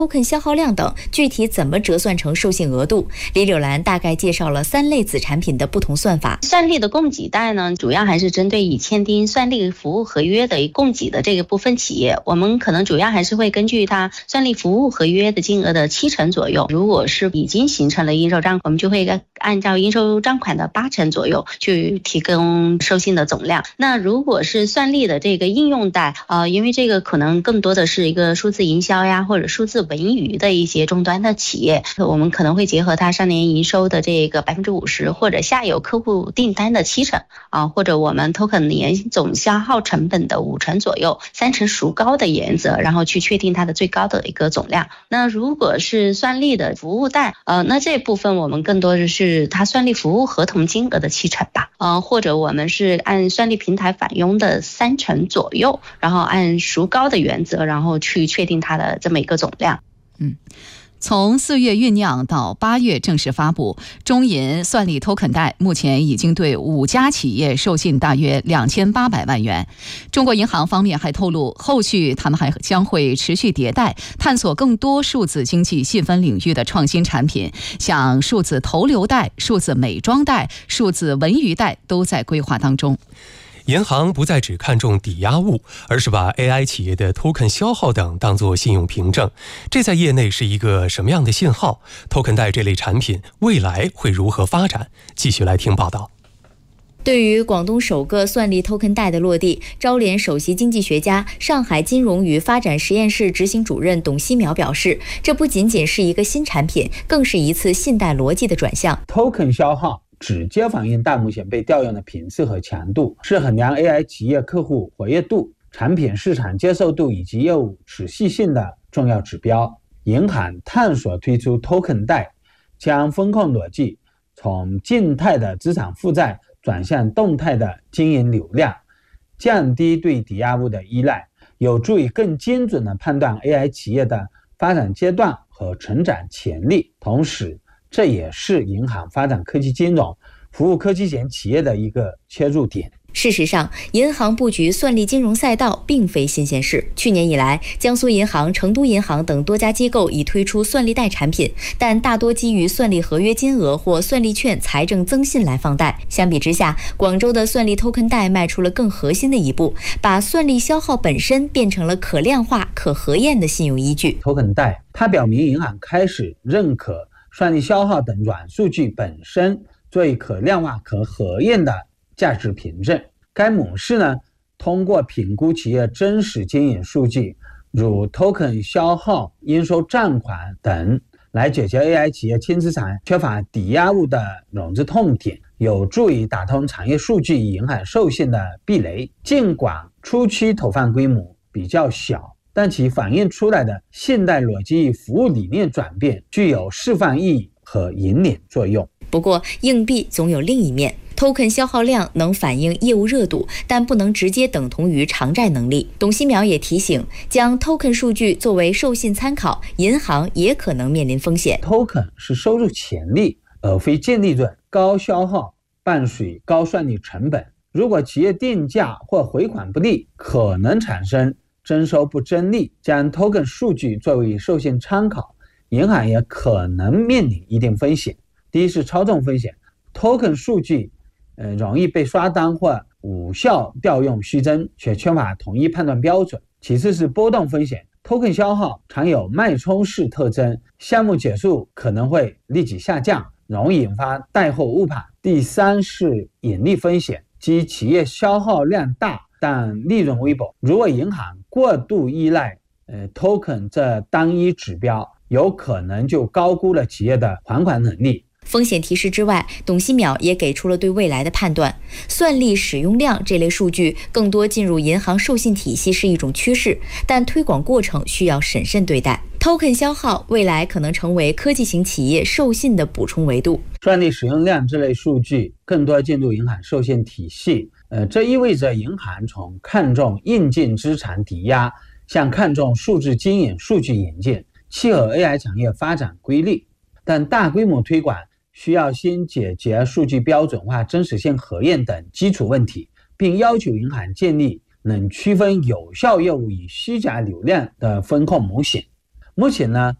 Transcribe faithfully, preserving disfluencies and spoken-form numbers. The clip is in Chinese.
token 消耗量等，具体怎么折算成授信额度？李柳兰大概介绍了三类子产品的不同算法。 算力的供给贷呢，主要还是针对已签订算力服务合约的供给的这个部分企业，我们可能主要还是会根据它算力服务合约的金额的七成左右。如果是已经形成了应收账款，我们就会按照应收账款的八成左右去提供授信的总量。那如果是算力的这个应用贷，呃，因为这个可能更多的是一个数字营销呀，或者数字文娱的一些终端的企业，我们可能会结合它上年营收的这个百分之五十，或者下游客户订单的七成啊，或者我们 token 年总消耗成本的五成左右，三成孰高的原则，然后去确定它的最高的一个总量。那如果是算力的服务贷，呃，那这部分我们更多的是它算力服务合同金额的七成吧，呃，或者我们是按算力平台返佣的三成左右，然后按孰高的原则，然后去确定它的这么一个总量。 嗯，从四月酝酿到八月正式发布，中银算力 token 贷目前已经对五家企业授信大约两千八百万元。中国银行方面还透露，后续他们还将会持续迭代，探索更多数字经济细分领域的创新产品，像数字投流贷、数字美妆贷、数字文娱贷都在规划当中。 银行不再只看重抵押物，而是把 A I 企业的 token 消耗等当作信用凭证，这在业内是一个什么样的信号？ token 贷这类产品未来会如何发展？继续来听报道。 对于广东首个算力 token 贷的落地，招联首席经济学家、上海金融与发展实验室执行主任董希淼表示，这不仅仅是一个新产品，更是一次信贷逻辑的转向。 token 消耗直接反映大目前被调用的频次和强度，是衡量 A I 企业客户活跃度、产品市场接受度以及业务持续性的重要指标。银行探索推出 token 贷，将风控逻辑从静态的资产负债转向动态的经营流量，降低对抵押物的依赖，有助于更精准地判断 A I 企业的发展阶段和成长潜力。同时，这也是银行发展科技金融、服务科技型企业的一个切入点。 事实上，银行布局算力金融赛道并非新鲜事。去年以来，江苏银行、成都银行等多家机构已推出算力贷产品，但大多基于算力合约金额或算力券财政增信来放贷。相比之下，广州的算力 token 贷迈出了更核心的一步，把算力消耗本身变成了可量化、可核验的信用依据。 token 贷它表明银行开始认可算力消耗等软数据本身作为可量化、可核验的价值凭证。该模式呢，通过评估企业真实经营数据，如 token 消耗、应收账款等，来解决 A I 企业轻资产缺乏抵押物的融资痛点，有助于打通产业数据与银行授信的壁垒。尽管初期投放规模比较小，但其反映出来的信贷逻辑与服务理念转变具有示范意义和引领作用。 不过，硬币总有另一面。token 消耗量能反映业务热度，但不能直接等同于偿债能力。董希淼也提醒，将 token 数据作为授信参考，银行也可能面临风险。 token 是收入潜力，而非净利润，高消耗伴随高算力成本。如果企业定价或回款不利，可能产生征收不争利。将 token 数据作为授信参考，银行也可能面临一定风险。第一是操纵风险， token 数据呃，容易被刷单或无效调用虚增，却缺乏统一判断标准。其次是波动风险， token 消耗常有脉冲式特征，项目结束可能会立即下降，容易引发贷后误判。第三是盈利风险，即企业消耗量大但利润微薄。如果银行过度依赖呃 token 这单一指标，有可能就高估了企业的还款能力。 风险提示之外，董希淼也给出了对未来的判断。算力使用量这类数据更多进入银行授信体系是一种趋势，但推广过程需要审慎对待。token 消耗未来可能成为科技型企业授信的补充维度。 算力使用量这类数据更多进入银行授信体系，呃，这意味着银行从看重硬件资产抵押向看重数字经营数据引进，契合 A I 产业发展规律。但大规模推广需要先解决数据标准化、真实性核验等基础问题，并要求银行建立能区分有效业务与虚假流量的风控模型。 目前呢，